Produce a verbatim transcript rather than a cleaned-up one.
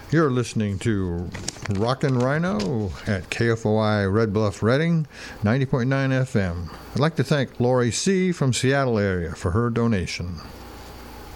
You're listening to Rockin' Rhino at K F O I Red Bluff Redding, ninety point nine F M. I'd like to thank Lori C. from Seattle area for her donation.